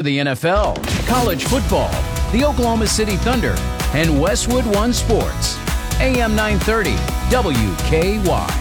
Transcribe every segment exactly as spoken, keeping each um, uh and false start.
For the N F L, college football, the Oklahoma City Thunder, and Westwood One Sports. A M nine thirty, W K Y.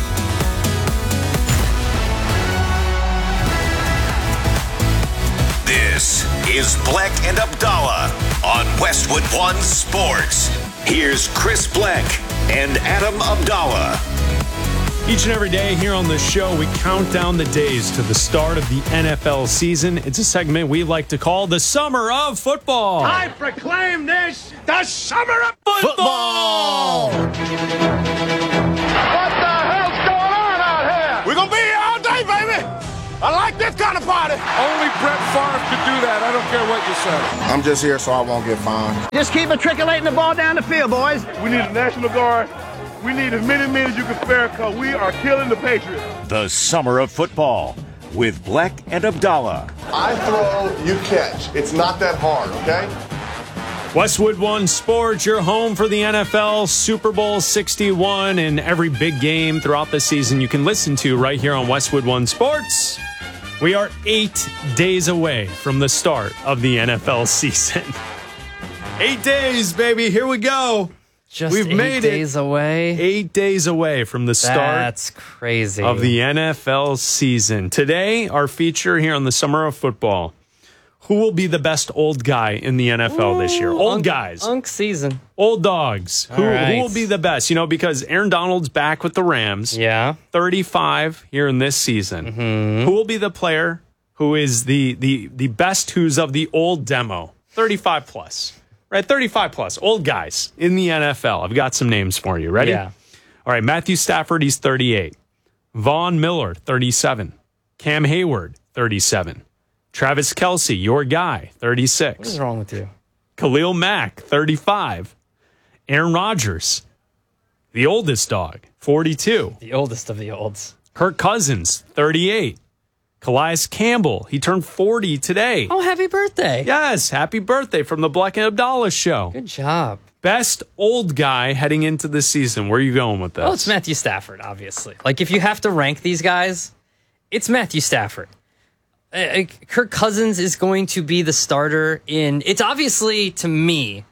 This is Bleck and Abdallah on Westwood One Sports. Here's Chris Bleck and Adam Abdallah. Each and every day here on the show, we count down the days to the start of the N F L season. It's a segment we like to call the Summer of Football. I proclaim this the Summer of Football! What the hell's going on out here? We're going to be here all day, baby. I like this kind of party. Only Brett Favre could do that. I don't care what you say. I'm just here so I won't get fined. Just keep matriculating the ball down the field, boys. We need a National Guard. We need as many men as you can spare because we are killing the Patriots. The Summer of Football with Bleck and Abdallah. I throw, you catch. It's not that hard, okay? Westwood One Sports, your home for the N F L, Super Bowl sixty-one, and every big game throughout the season you can listen to right here on Westwood One Sports. We are eight days away from the start of the N F L season. Eight days, baby. Here we go. Just We've eight made days it away. Eight days away from the start. That's crazy. Of the N F L season. Today, our feature here on the Summer of Football. Who will be the best old guy in the N F L this year? Old Unk, guys. Unk season. Old dogs. Who, right. who will be the best? You know, because Aaron Donald's back with the Rams. Yeah. thirty-five here in this season. Mm-hmm. Who will be the player who is the the the best who's of the old demo? thirty-five plus. Right, thirty-five plus. Old guys in the N F L. I've got some names for you. Ready? Yeah. All right, Matthew Stafford, he's thirty-eight. Von Miller, thirty-seven. Cam Hayward, thirty-seven. Travis Kelce, your guy, thirty-six. What is wrong with you? Khalil Mack, thirty-five. Aaron Rodgers, the oldest dog, forty-two. The oldest of the olds. Kirk Cousins, thirty-eight. Calais Campbell, he turned forty today. Oh, happy birthday. Yes, happy birthday from the Bleck and Abdallah show. Good job. Best old guy heading into the season. Where are you going with this? Well, it's Matthew Stafford, obviously. Like, if you have to rank these guys, it's Matthew Stafford. Uh, Kirk Cousins is going to be the starter in... It's obviously, to me,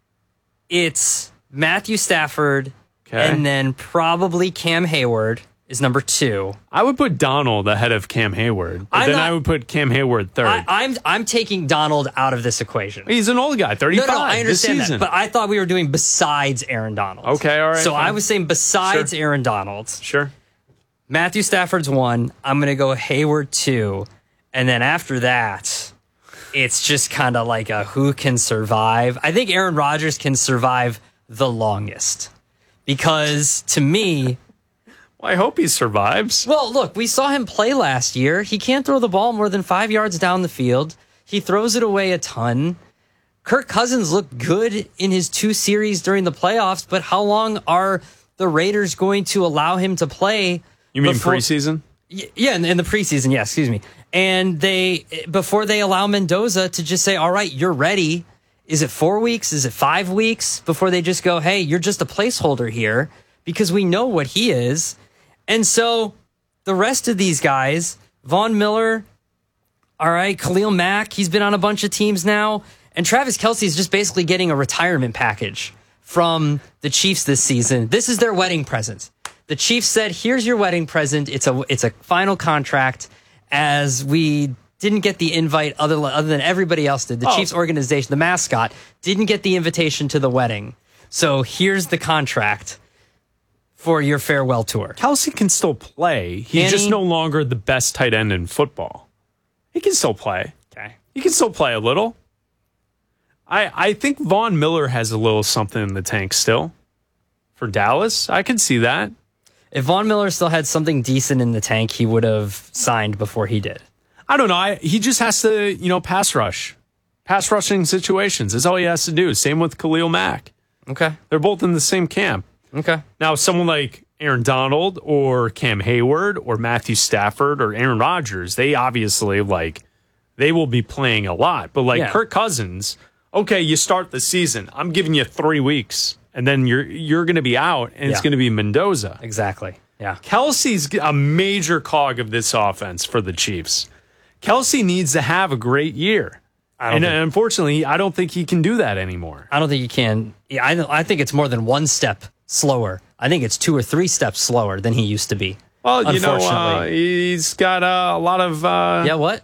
it's Matthew Stafford Okay. and then probably Cam Hayward is number two. I would put Donald ahead of Cam Hayward. But I'm then not- I would put Cam Hayward third. I, I'm I'm taking Donald out of this equation. He's an old guy, thirty-five No, no, I understand this that, season. but I thought we were doing besides Aaron Donald. Okay, all right, So fine. I was saying besides Sure. Aaron Donald. Sure. Matthew Stafford's one. I'm going to go Hayward two. And then after that, it's just kind of like a who can survive. I think Aaron Rodgers can survive the longest. Because to me... Well, I hope he survives. Well, look, we saw him play last year. He can't throw the ball more than five yards down the field. He throws it away a ton. Kirk Cousins looked good in his two series during the playoffs, but how long are the Raiders going to allow him to play? You mean before- preseason? Y- Yeah, in, in the preseason, yeah, excuse me. And they, before they allow Mendoza to just say, all right, you're ready. Is it four weeks? Is it five weeks? Before they just go, hey, you're just a placeholder here because we know what he is. And so the rest of these guys, Von Miller, all right, Khalil Mack, he's been on a bunch of teams now. And Travis Kelce is just basically getting a retirement package from the Chiefs this season. This is their wedding present. The Chiefs said, here's your wedding present. It's a it's a final contract, as we didn't get the invite other, other than everybody else did. The Oh. Chiefs organization, the mascot, didn't get the invitation to the wedding. So here's the contract for your farewell tour. Kelce can still play. He's Can just he? no longer the best tight end in football. He can still play. Okay. He can still play a little. I I think Von Miller has a little something in the tank still for Dallas. I can see that. If Von Miller still had something decent in the tank, he would have signed before he did. I don't know. I, he just has to, you know, pass rush. Pass rushing situations. That's all he has to do. Same with Khalil Mack. Okay. They're both in the same camp. Okay. Now, someone like Aaron Donald or Cam Hayward or Matthew Stafford or Aaron Rodgers, they obviously, like, they will be playing a lot. But, like, Yeah. Kirk Cousins, okay, you start the season. I'm giving you three weeks, and then you're you're going to be out, and it's Yeah. going to be Mendoza. Exactly. Yeah. Kelsey's a major cog of this offense for the Chiefs. Kelsey needs to have a great year. I don't and think- unfortunately, I don't think he can do that anymore. I don't think you can. Yeah, I, I think it's more than one step slower. I think it's two or three steps slower than he used to be. Well, you know, uh, unfortunately. he's got uh, a lot of... Uh, yeah, what?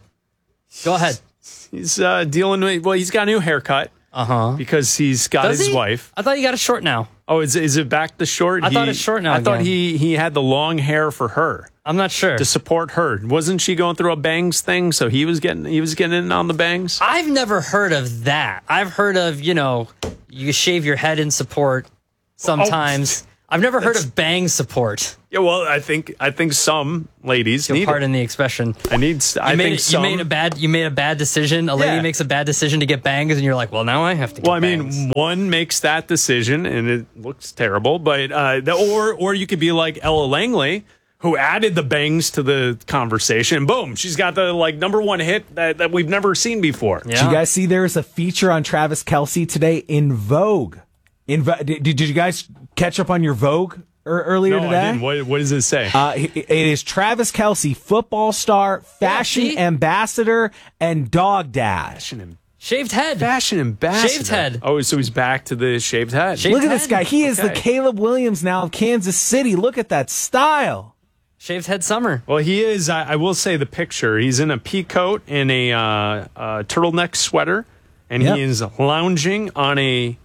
Go ahead. He's uh, dealing with... Well, he's got a new haircut. Uh-huh. Because he's got Does his he? wife. I thought he got it short now. Oh, is, is it back to short? I he, thought it's short now I thought again. he, he had the long hair for her. I'm not sure. To support her. Wasn't she going through a bangs thing? So he was getting he was getting in on the bangs? I've never heard of that. I've heard of, you know, you shave your head in support sometimes. Oh, I've never heard of bang support. Yeah, well, I think I think some ladies You'll need pardon it. the expression. I need. I You made, think it- some. you made a bad. You made a bad decision. A lady Yeah. makes a bad decision to get bangs, and you're like, "Well, now I have to." Get Well, I bangs. mean, one makes that decision, and it looks terrible. But uh, the, or or you could be like Ella Langley, who added the bangs to the conversation. And boom, she's got the like number one hit that, that we've never seen before. Yeah. Did you guys see there's a feature on Travis Kelce today in Vogue? In Vo- did, did you guys catch up on your Vogue er, earlier No, today? I didn't. What, what does it say? Uh, it it is Travis Kelce, football star, fashion see? ambassador, and dog dad. fashion, am- shaved head. fashion ambassador. Shaved head. Oh, so he's back to the shaved head. Shaved Look at this head? guy. He is the Okay. Caleb Williams now of Kansas City. Look at that style. Shaved head summer. Well, he is. I, I will say the picture. He's in a pea coat and a uh, uh, turtleneck sweater, and Yep. he is lounging on a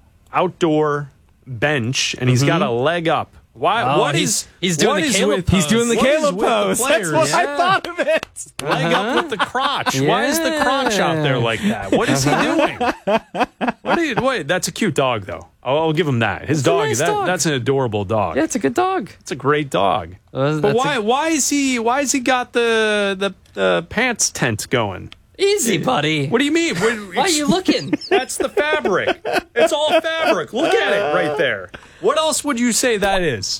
outdoor bench, and he's got a leg up. Why? Oh, what he's- is? he's doing what the is Caleb with, pose. He's doing the what is Caleb with the pose. That's players? what I Yeah. thought of it. Leg up with the crotch. Why is the crotch out there like that? What is he doing? What? Do you, what? That's a cute dog, though. I'll, I'll give him that. His It's a dog. nice that, dog. That's an adorable dog. Yeah, it's a good dog. It's a great dog. Uh, But that's why? a- why is he? Why has he got the the, the pants tent going? Easy, buddy. What do you mean? What- Why are you looking? That's the fabric. It's all fabric. Look at it right there. What else would you say that is?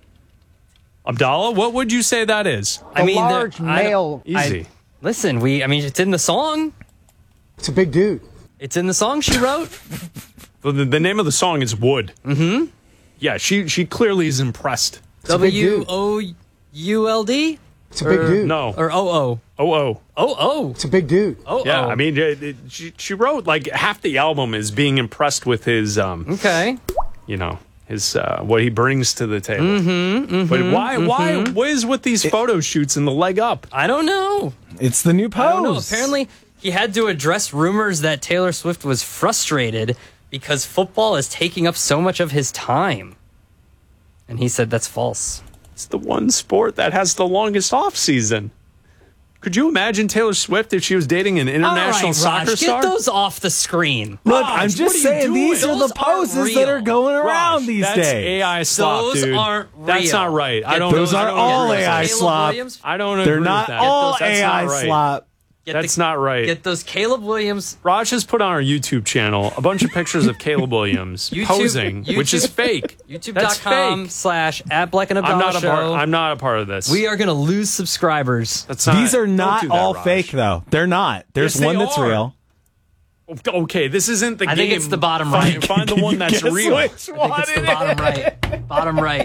Abdallah, what would you say that is? I mean, there- large I don't- male. Easy. Listen, we. I mean, it's in the song. It's a big dude. It's in the song she wrote. Well, the, the name of the song is Wood. Mm-hmm. Yeah, she she clearly is impressed. a big W dude. O U L D It's a big dude. No. or O O Oh, oh. O O It's a big dude. O Yeah, O. I mean, it, it, she, she wrote like half the album is being impressed with his, um, okay. you know, his uh, what he brings to the table. Mm-hmm, mm-hmm, but why, why, what is with these photo shoots and the leg up? I don't know. It's the new pose. I don't know. Apparently, he had to address rumors that Taylor Swift was frustrated because football is taking up so much of his time. And he said that's false. It's the one sport that has the longest off season. Could you imagine Taylor Swift if she was dating an international All right, soccer Raj, star? get those off the screen. Look, Raj, I'm what just are you saying doing? these are Those the aren't poses that are real. going around Raj, these that's days. A I slop, Those dude. aren't That's real. not right. I Get don't. Those I are don't all agree with A I that. Caleb slop. Williams, I don't agree They're with not that. all That's A I not right. slop. get That's the- not right. Get those Caleb Williams. Raj has put on our YouTube channel a bunch of pictures of Caleb Williams YouTube- posing, which is YouTube- fake. That's YouTube.com fake. slash at Black and Abdallah I'm not a Show. part. I'm not a part of this. we are going to lose subscribers. That's not, These are don't not do that, all Raj. fake, though. They're not. There's Yes, they one that's are. real. Okay, this isn't the I game. think it's the bottom Find- right. Find the one that's Guess real. which I think one it's the it bottom is. right. Bottom right.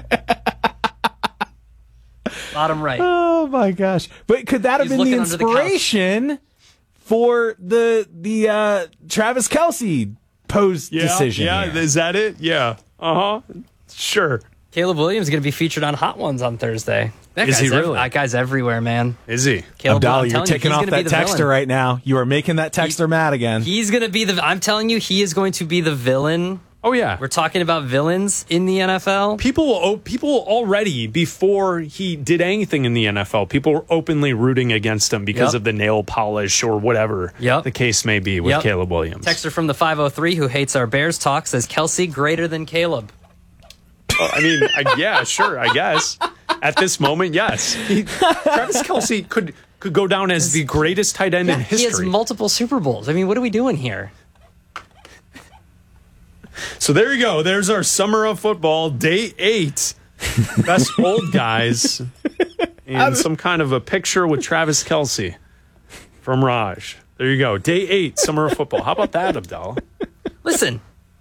Bottom right. Oh my gosh! But could that have He's been the looking under the couch. inspiration for the the uh, Travis Kelce pose Yeah, decision? yeah. here? Is that it? Yeah. Uh huh. Sure. Caleb Williams is going to be featured on Hot Ones on Thursday. That Is he guy's ev- really? that guy's everywhere, man. Is he? Caleb, Abdallah, I'm you're telling you, taking he's off gonna be that the texter villain. right now. You are making that texter mad again. He's going to be the. I'm telling you, he is going to be the villain. Oh yeah. We're talking about villains in the N F L. People, oh, people already before he did anything in the N F L, people were openly rooting against him because Yep. of the nail polish or whatever Yep. the case may be with Yep. Caleb Williams. Texter from the five oh three who hates our Bears talk says Kelsey greater than Caleb. Uh, I mean, I, yeah, sure, I guess. At this moment, yes. He, Travis Kelce could could go down as the greatest tight end in He has history. multiple Super Bowls. I mean, what are we doing here? So there you go. There's our summer of football, day eight. Best old guys. And some kind of a picture with Travis Kelce from Raj. There you go. Day eight, summer of football. How about that, Abdallah? Listen,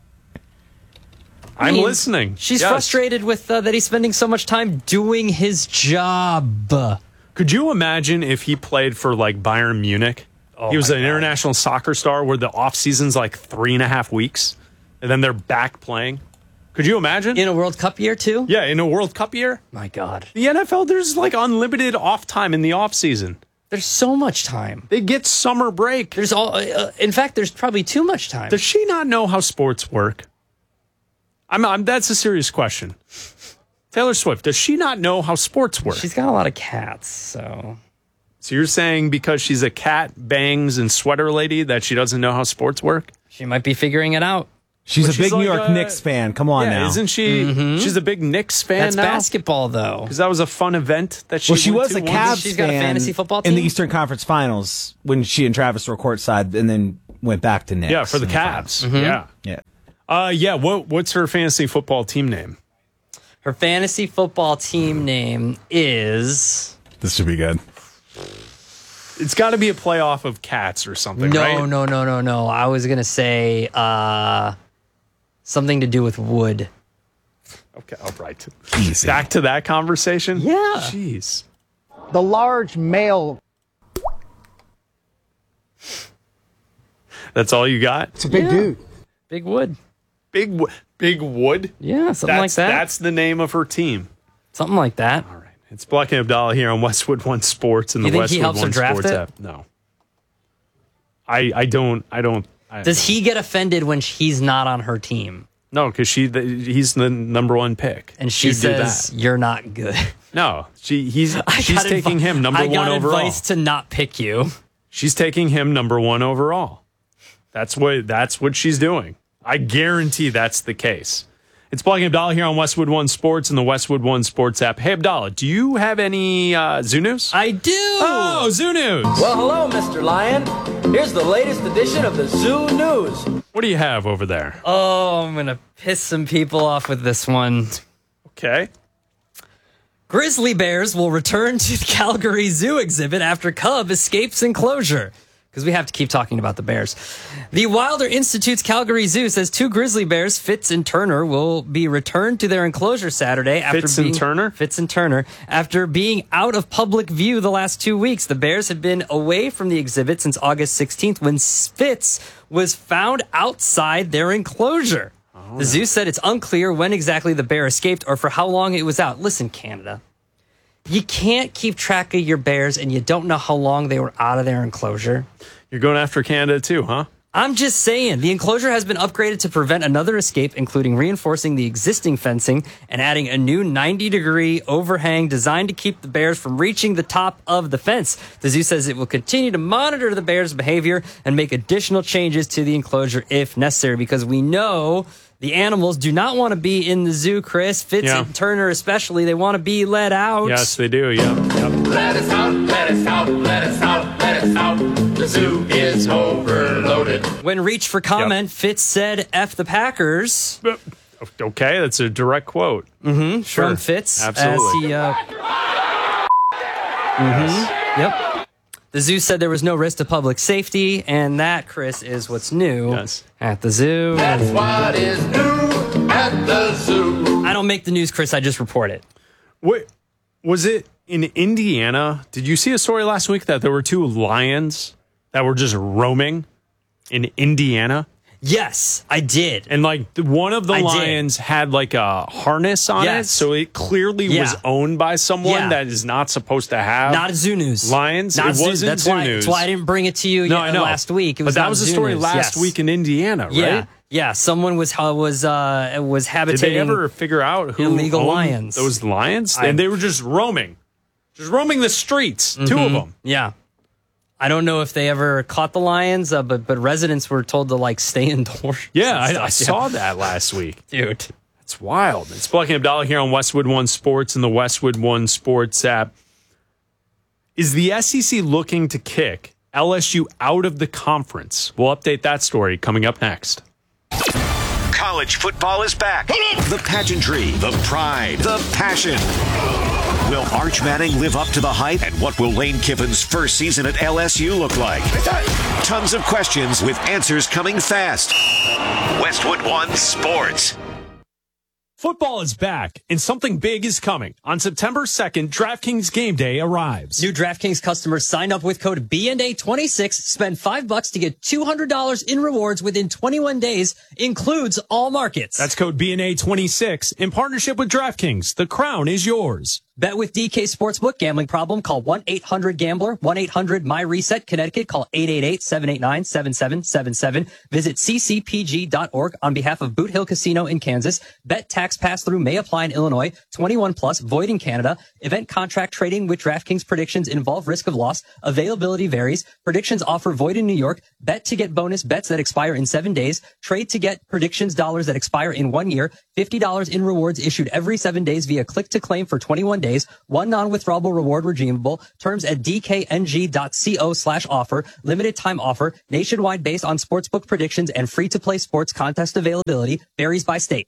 I I'm mean, listening. She's Yes. frustrated with uh, that he's spending so much time doing his job. Could you imagine if he played for like Bayern Munich? Oh he was my an God. international soccer star where the off season's like three and a half weeks, and then they're back playing. Could you imagine? In a World Cup year, too? Yeah, in a World Cup year. My God. The N F L, there's like unlimited off time in the off season. There's so much time. They get summer break. There's all. Uh, in fact, there's probably too much time. Does she not know how sports work? I'm, I'm. That's a serious question. Taylor Swift, does she not know how sports work? She's got a lot of cats, so. So you're saying because she's a cat, bangs, and sweater lady that she doesn't know how sports work? She might be figuring it out. She's But a big she's New like York a- Knicks fan. Come on yeah, now. isn't she? Mm-hmm. She's a big Knicks fan That's now. basketball, though. Because that was a fun event that she Well, she went was to a once. Cavs She's got a fan fantasy football in the team? Eastern Conference Finals when she and Travis were courtside, and then went back to Knicks. Yeah, for the in Cavs. Mm-hmm. Yeah. Yeah. Uh, yeah. What What's her fantasy football team name? Her fantasy football team name is. This should be good. It's got to be a playoff of cats or something, No, right? no, no, no, no. I was going to say uh, something to do with wood. Okay, all right. Easy. Back to that conversation? Yeah. Jeez. The large male. That's all you got? It's a big Yeah. dude. Big wood. Big wo- Big Wood? Yeah, something That's, like that. That's the name of her team. Something like that. All right. It's Black and Abdallah here on Westwood One Sports and You the think he Westwood helps her One draft Sports it? app. No. I I don't I don't I, Does he get offended when he's not on her team? No, because she the, he's the number one pick. And she She'd do says, that. "You're not good." No, she he's I she's got taking advi- him number I one got overall. advice to not pick you. She's taking him number one overall. That's what that's what she's doing. I guarantee that's the case. It's Black and Abdallah here on Westwood One Sports and the Westwood One Sports app. Hey Abdallah, do you have any uh, Zoo news? I do. Oh, Zoo news. Well, hello, Mister Lion. Here's the latest edition of the Zoo News. What do you have over there? Oh, I'm gonna piss some people off with this one. Okay. Grizzly bears will return to the Calgary Zoo exhibit after cub escapes enclosure. Because we have to keep talking about the bears. The Wilder Institute's Calgary Zoo says two grizzly bears, Fitz and Turner, will be returned to their enclosure Saturday after Fitz and being, Turner? Fitz and Turner. After being out of public view the last two weeks, the bears have been away from the exhibit since August sixteenth when Fitz was found outside their enclosure. Oh, the zoo said it's unclear when exactly the bear escaped or for how long it was out. Listen, Canada. You can't keep track of your bears and you don't know how long they were out of their enclosure. You're going after Canada too, huh? I'm just saying, the enclosure has been upgraded to prevent another escape, including reinforcing the existing fencing and adding a new ninety degree overhang designed to keep the bears from reaching the top of the fence. The zoo says it will continue to monitor the bears' behavior and make additional changes to the enclosure if necessary, because we know the animals do not want to be in the zoo, Chris. Fitz Yeah. and Turner especially, they want to be let out. Yes, they do. Yep. Yep. Let us out, let us out, let us out, let us out. The zoo is overloaded. When reached for comment, Fitz said, F the Packers. Okay, that's a direct quote. Mm-hmm. Sure. From Fitz. Absolutely. As he, uh, mm-hmm. Yep. The zoo said there was no risk to public safety, and that, Chris, is what's new Yes. at the zoo. That's what is new at the zoo. I don't make the news, Chris. I just report it. Wait, was it in Indiana? Did you see a story last week that there were two lions that were just roaming in Indiana? Yes, I did. And like the, one of the I did. lions had like a harness on it, Yes. so it clearly Yeah. was owned by someone Yeah. that is not supposed to have. Not zoo news. Lions? Not It zoo. wasn't that's zoo why, news. That's why I didn't bring it to you No, yet I know. last week. It was but that not was a zoo story news. last Yes. week in Indiana, right? Yeah, yeah. Someone was uh, was uh, was Did habitating. they ever figure out who illegal owned lions? Those lions, I- and they were just roaming, just roaming the streets. Two of them. Yeah. I don't know if they ever caught the lions, uh, but but residents were told to like stay indoors. Yeah, and I, I stuff. saw that last week. Dude. It's wild. It's Black and Abdallah here on Westwood One Sports and the Westwood One Sports app. Is the S E C looking to kick L S U out of the conference? We'll update that story coming up next. College football is back. The pageantry, the pride, the passion. Will Arch Manning live up to the hype? And what will Lane Kiffin's first season at L S U look like? Tons of questions with answers coming fast. Westwood One Sports. Football is back, and something big is coming. On September second, DraftKings Game Day arrives. New DraftKings customers sign up with code B N A twenty-six, spend five bucks to get two hundred dollars in rewards within twenty-one days, includes all markets. That's code B N A twenty-six in partnership with DraftKings. The crown is yours. Bet with D K Sportsbook. Gambling problem? Call one eight hundred gambler, one eight hundred my reset. Connecticut, call eight eight eight, seven eight nine, seven seven seven seven. Visit c c p g dot org on behalf of Boot Hill Casino in Kansas. Bet tax pass-through may apply in Illinois. twenty-one plus, void in Canada. Event contract trading with DraftKings predictions involve risk of loss. Availability varies. Predictions offer void in New York. Bet to get bonus bets that expire in seven days. Trade to get predictions dollars that expire in one year. fifty dollars in rewards issued every seven days via click to claim for twenty-one days. One non-withdrawable reward redeemable. Terms at d k n g dot co slash offer. Limited time offer. Nationwide based on sportsbook predictions and free-to-play sports contest availability. Varies by state.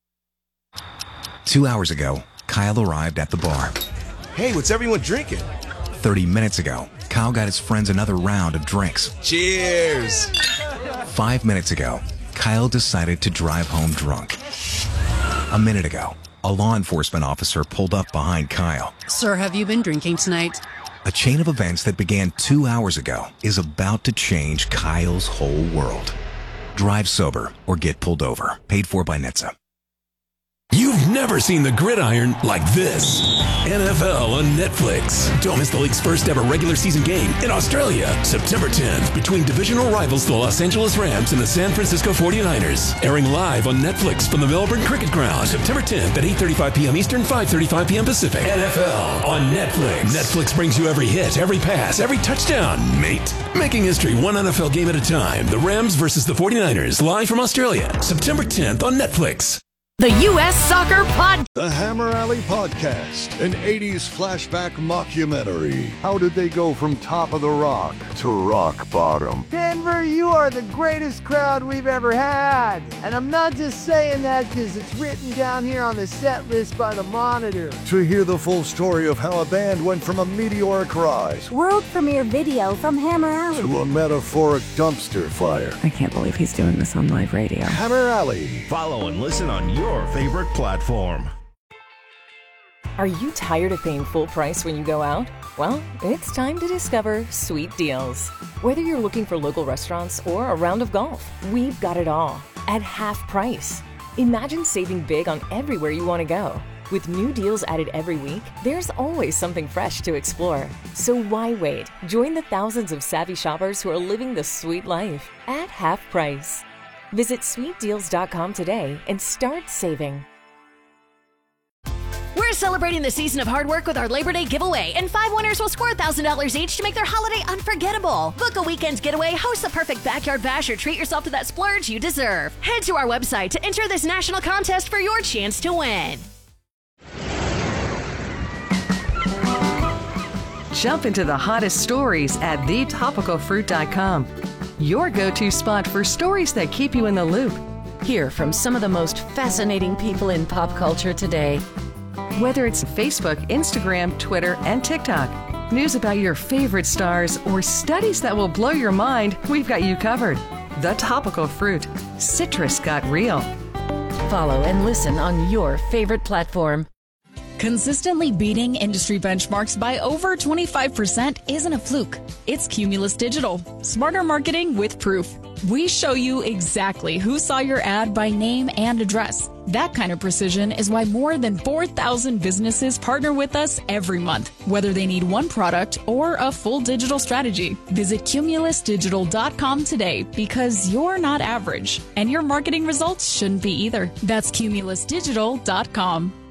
Two hours ago, Kyle arrived at the bar. Hey, what's everyone drinking? Thirty minutes ago, Kyle got his friends another round of drinks. Cheers! Five minutes ago, Kyle decided to drive home drunk. A minute ago, a law enforcement officer pulled up behind Kyle. Sir, have you been drinking tonight? A chain of events that began two hours ago is about to change Kyle's whole world. Drive sober or get pulled over. Paid for by N H T S A. You've never seen the gridiron like this. N F L on Netflix. Don't miss the league's first ever regular season game in Australia, September tenth, between divisional rivals the Los Angeles Rams and the San Francisco forty-niners. Airing live on Netflix from the Melbourne Cricket Ground, September tenth at eight thirty-five p.m. Eastern, five thirty-five p.m. Pacific. N F L on Netflix. Netflix brings you every hit, every pass, every touchdown, mate. Making history one N F L game at a time. The Rams versus the forty-niners, live from Australia, September tenth on Netflix. The U S Soccer Pod. The Hammer Alley Podcast, an eighties flashback mockumentary. How did they go from top of the rock to rock bottom? Denver, you are the greatest crowd we've ever had. And I'm not just saying that because it's written down here on the set list by the Monitor. To hear the full story of how a band went from a meteoric rise, world premiere video from Hammer Alley, to a metaphoric dumpster fire. I can't believe he's doing this on live radio. Hammer Alley. Follow and listen on your your favorite platform. Are you tired of paying full price when you go out? Well, it's time to discover Sweet Deals. Whether you're looking for local restaurants or a round of golf, we've got it all at half price. Imagine saving big on everywhere you want to go. With new deals added every week, there's always something fresh to explore. So why wait? Join the thousands of savvy shoppers who are living the sweet life at half price. Visit sweet deals dot com today and start saving. We're celebrating the season of hard work with our Labor Day giveaway, and five winners will score one thousand dollars each to make their holiday unforgettable. Book a weekend's getaway, host the perfect backyard bash, or treat yourself to that splurge you deserve. Head to our website to enter this national contest for your chance to win. Jump into the hottest stories at the topical fruit dot com. Your go-to spot for stories that keep you in the loop. Hear from some of the most fascinating people in pop culture today. Whether it's Facebook, Instagram, Twitter, and TikTok, news about your favorite stars, or studies that will blow your mind, we've got you covered. The Topical Fruit. Citrus got real. Follow and listen on your favorite platform. Consistently beating industry benchmarks by over twenty-five percent isn't a fluke. It's Cumulus Digital. Smarter marketing with proof. We show you exactly who saw your ad by name and address. That kind of precision is why more than four thousand businesses partner with us every month, whether they need one product or a full digital strategy. Visit cumulus digital dot com today, because you're not average, and your marketing results shouldn't be either. That's cumulus digital dot com.